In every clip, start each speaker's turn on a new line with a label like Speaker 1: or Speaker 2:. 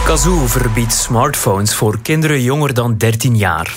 Speaker 1: Cazoo verbiedt smartphones voor kinderen jonger dan 13 jaar.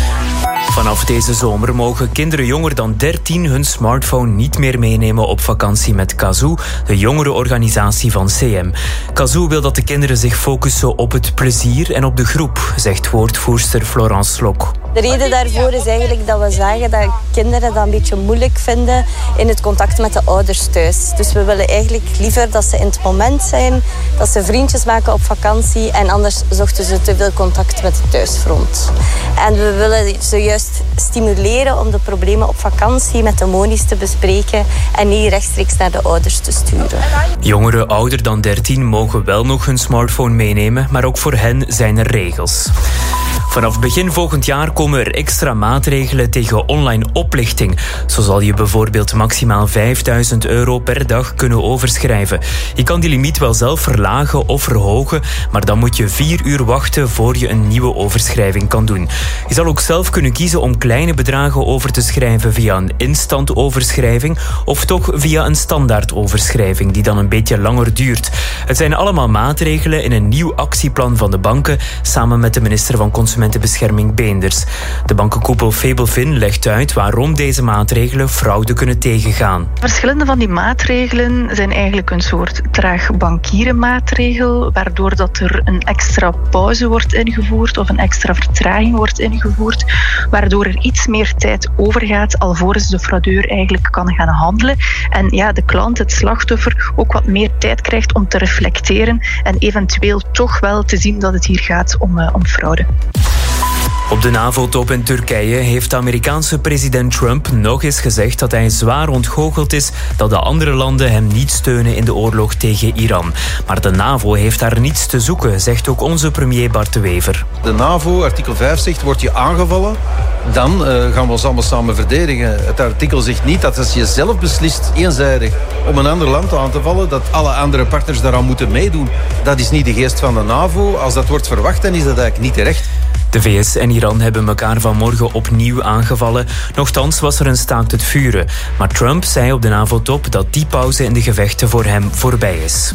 Speaker 1: Vanaf deze zomer mogen kinderen jonger dan 13 hun smartphone niet meer meenemen op vakantie met Cazoo, de jongerenorganisatie van CM. Cazoo wil dat de kinderen zich focussen op het plezier en op de groep, zegt woordvoerster Florence Slok.
Speaker 2: De reden daarvoor is eigenlijk dat we zagen dat kinderen dat een beetje moeilijk vinden in het contact met de ouders thuis. Dus we willen eigenlijk liever dat ze in het moment zijn, dat ze vriendjes maken op vakantie en anders zochten ze te veel contact met het thuisfront. En we willen ze juist stimuleren om de problemen op vakantie met de monies te bespreken en niet rechtstreeks naar de ouders te sturen.
Speaker 1: Jongeren ouder dan 13 mogen wel nog hun smartphone meenemen, maar ook voor hen zijn er regels. Vanaf begin volgend jaar komen er extra maatregelen tegen online oplichting. Zo zal je bijvoorbeeld maximaal €5.000 per dag kunnen overschrijven. Je kan die limiet wel zelf verlagen of verhogen, maar dan moet je 4 uur wachten voor je een nieuwe overschrijving kan doen. Je zal ook zelf kunnen kiezen om kleine bedragen over te schrijven via een instant overschrijving of toch via een standaard overschrijving die dan een beetje langer duurt. Het zijn allemaal maatregelen in een nieuw actieplan van de banken samen met de minister van Consumentenbescherming Beenders. De bankenkoepel Fabelfin legt uit waarom deze maatregelen fraude kunnen tegengaan.
Speaker 3: Verschillende van die maatregelen zijn eigenlijk een soort traag bankierenmaatregel, waardoor dat er een extra pauze wordt ingevoerd of een extra vertraging wordt ingevoerd, waardoor er iets meer tijd overgaat alvorens de fraudeur eigenlijk kan gaan handelen. En ja, de klant, het slachtoffer, ook wat meer tijd krijgt om te reflecteren en eventueel toch wel te zien dat het hier gaat om fraude.
Speaker 1: Op de NAVO-top in Turkije heeft de Amerikaanse president Trump nog eens gezegd dat hij zwaar ontgoocheld is dat de andere landen hem niet steunen in de oorlog tegen Iran. Maar de NAVO heeft daar niets te zoeken, zegt ook onze premier Bart de Wever.
Speaker 4: De NAVO, artikel 5 zegt, word je aangevallen, dan gaan we ons allemaal samen verdedigen. Het artikel zegt niet dat als je zelf beslist eenzijdig om een ander land aan te vallen, dat alle andere partners daaraan moeten meedoen. Dat is niet de geest van de NAVO. Als dat wordt verwacht, dan is dat eigenlijk niet terecht.
Speaker 1: De VS en Iran hebben elkaar vanmorgen opnieuw aangevallen. Nochtans was er een staakt het vuren. Maar Trump zei op de NAVO-top dat die pauze in de gevechten voor hem voorbij is.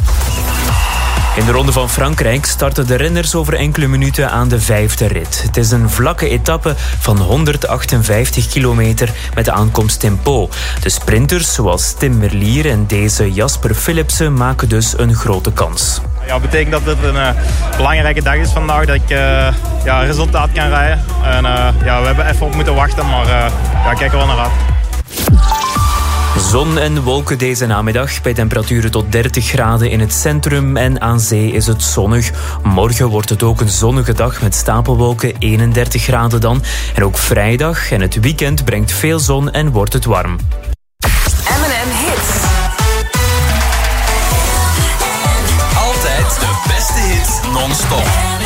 Speaker 1: In de Ronde van Frankrijk starten de renners over enkele minuten aan de 5e rit. Het is een vlakke etappe van 158 kilometer met de aankomst in Pau. De sprinters zoals Tim Merlier en deze Jasper Philipsen maken dus een grote kans.
Speaker 5: Ja, dat betekent dat het een belangrijke dag is vandaag, dat ik resultaat kan rijden. En, we hebben even op moeten wachten, maar kijk er wel naar uit.
Speaker 1: Zon en wolken deze namiddag bij temperaturen tot 30 graden in het centrum en aan zee is het zonnig. Morgen wordt het ook een zonnige dag met stapelwolken, 31 graden dan. En ook vrijdag en het weekend brengt veel zon en wordt het warm.
Speaker 6: M&M Hits. Altijd de beste hits non-stop.